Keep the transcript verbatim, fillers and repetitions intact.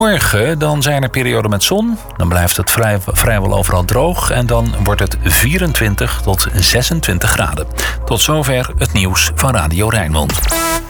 Morgen dan zijn er perioden met zon. Dan blijft het vrij, vrijwel overal droog. En dan wordt het vierentwintig tot zesentwintig graden. Tot zover het nieuws van Radio Rijnmond.